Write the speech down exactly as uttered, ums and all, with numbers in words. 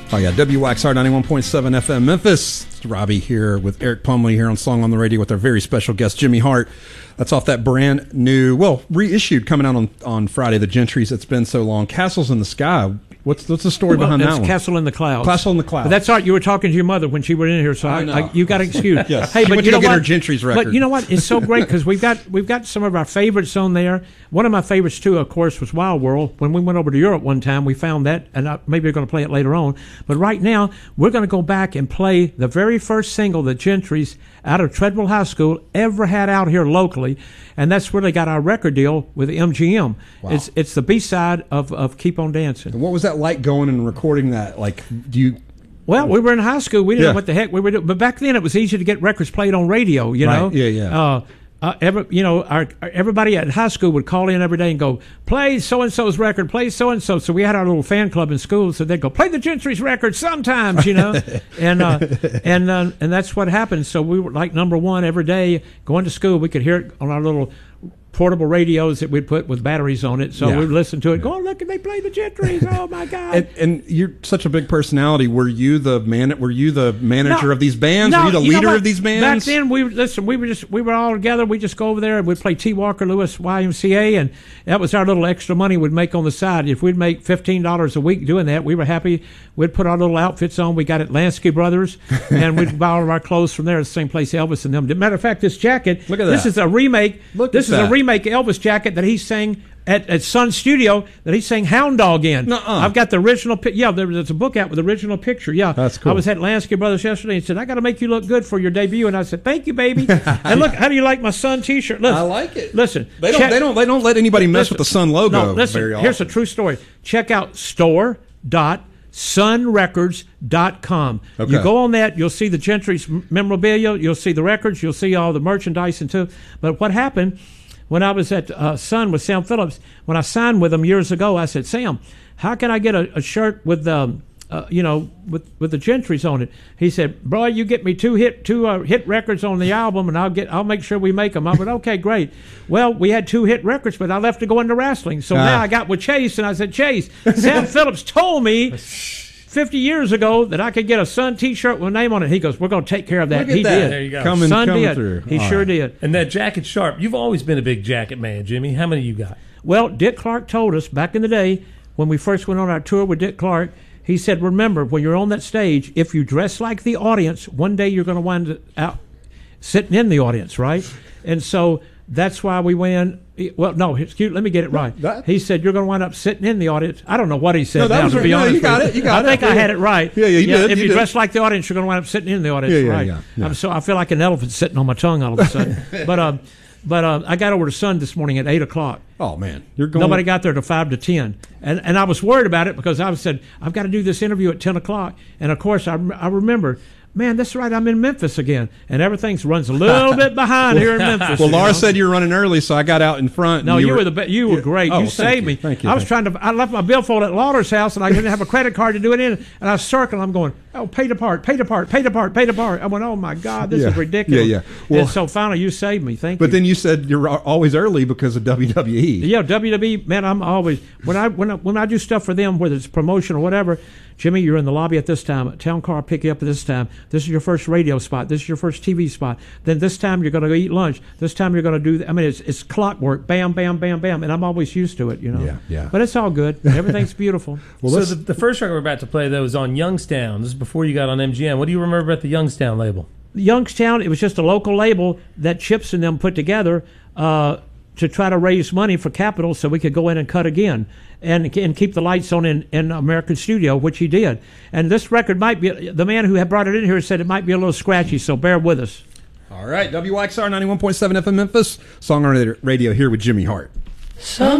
Oh, yeah, W X R ninety-one point seven F M Memphis. It's Robbie here with Eric Plumley here on Song on the Radio with our very special guest, Jimmy Hart. That's off that brand new, well, reissued, coming out on, on Friday, The Gentries. It's been so long. Castles in the Sky. What's what's the story well, behind that it's one? Castle in the Clouds. Castle in the Clouds. But that's right. You were talking to your mother when she was in here, so I, I know. I, you got excused. Yes. Hey, She but went you to know go get what? her Gentry's record. But you know what? It's so great because we've got we've got some of our favorites on there. One of my favorites too, of course, was Wild World. When we went over to Europe one time, we found that, and I, maybe we're going to play it later on. But right now, we're going to go back and play the very first single that Gentry's out of Treadwell High School ever had out here locally, and that's where they got our record deal with M G M. Wow. It's it's the B side of, of Keep on Dancing. And what was that like going and recording that? Like, do you... Well, we were in high school. We didn't Yeah. know what the heck we were doing. But back then, it was easy to get records played on radio, you Right. know? Yeah, yeah. Uh, uh, every, you know, our, our, everybody at high school would call in every day and go, play so-and-so's record, play so-and-so. So we had our little fan club in school, so they'd go, play the Gentry's record sometimes, you know? and uh, and uh, and that's what happened. So we were like number one every day going to school. We could hear it on our little portable radios that we'd put with batteries on it. So Yeah. we'd listen to it, go, oh, look, they play the Gentry's. Oh, my God. And, and you're such a big personality. Were you the man? Were you the manager No. of these bands? No, were you the you know leader what? of these bands? Back then, we listen. We were just we were all together. We just go over there and we'd play T. Walker Lewis Y M C A, and that was our little extra money we'd make on the side. If we'd make fifteen dollars a week doing that, we were happy. We'd put our little outfits on. We got at Lansky Brothers, and we'd buy all of our clothes from there. The same place Elvis and them did. Matter of fact, this jacket. Look at This that. is a remake. Look this at is that. a remake Elvis jacket that he sang at, at Sun Studio that he sang Hound Dog in. Nuh-uh. I've got the original. Pi- yeah, there, there's a book out with the original picture. Yeah, That's cool. I was at Lansky Brothers yesterday and said, I got to make you look good for your debut. And I said, thank you, baby. And look, how do you like my Sun T-shirt? Listen, I like it. Listen, They don't. check- They don't. They don't let anybody mess listen, with the Sun logo. No, listen. very often. Here's a true story. Check out store dot sun records dot com. Okay. You go on that, you'll see the Gentry's memorabilia, you'll see the records, you'll see all the merchandise and too. But what happened when I was at uh, Sun with Sam Phillips, when I signed with him years ago, I said, Sam, how can I get a, a shirt with um, uh, you know, with with the Gentry's on it? He said, "Bro, you get me two hit two uh, hit records on the album, and I'll get I'll make sure we make them." I went, "Okay, great." Well, we had two hit records, but I left to go into wrestling, so Ah. now I got with Chase, and I said, "Chase, Sam Phillips told me fifty years ago that I could get a Sun T-shirt with a name on it." He goes, "We're going to take care of that." Look at he that. did. There you go. Coming, Sun coming did. through. He All sure right. did. And that jacket sharp. You've always been a big jacket man, Jimmy. How many you got? Well, Dick Clark told us back in the day when we first went on our tour with Dick Clark, he said, remember, when you're on that stage, if you dress like the audience, one day you're going to wind up sitting in the audience, right? And so that's why we went in. Well, no, excuse, let me get it right. that- He said, you're going to wind up sitting in the audience. I don't know what he said No, that now, was to right. be No, honest you got with it. You got I think it. I Yeah. had it right. Yeah, yeah, you did. If You you, did. dress like the audience, you're going to wind up sitting in the audience, Yeah, yeah, right? yeah, yeah. I'm so, I feel like an elephant sitting on my tongue all of a sudden. but um, but um, I got over to Sun this morning at eight o'clock. Oh man, you're going. Nobody got there till five to ten, and and I was worried about it because I said I've got to do this interview at ten o'clock, and of course I, I remember, man, that's right, I'm in Memphis again, and everything runs a little bit behind here in Memphis. Well, you Laura know? said you were running early, so I got out in front. No, and you, were the be- you were great. Oh, you thank saved you. me. Thank you. I was Thank trying to. I left my billfold at Lauder's house, and I didn't have a credit card to do it in. And I was circling. I'm going, oh, pay the part, pay the part, pay the part, pay the part. I went, oh my God, this Yeah. is ridiculous. Yeah, yeah. Well- and so finally, you saved me. Thank But you. then you said you're always early because of W W E. Yeah, W W E, man, I'm always when I when I, when I do stuff for them, whether it's promotion or whatever. Jimmy, you're in the lobby at this time. A town car pick you up at this time. This is your first radio spot. This is your first T V spot. Then this time you're going to go eat lunch. This time you're going to do. I mean, it's it's clockwork. Bam, bam, bam, bam. And I'm always used to it, you know. Yeah, yeah. But it's all good. Everything's beautiful. Well, so let's- the, the first record we're about to play, though, is on Youngstown. This is before you got on M G M. What do you remember about the Youngstown label? Youngstown, it was just a local label that Chips and them put together uh, to try to raise money for Capitol so we could go in and cut again and and keep the lights on in, in American Studio, which he did. And this record might be, the man who had brought it in here said it might be a little scratchy, so bear with us. All right, W X R ninety-one point seven F M Memphis, Song on Radio here with Jimmy Hart. Some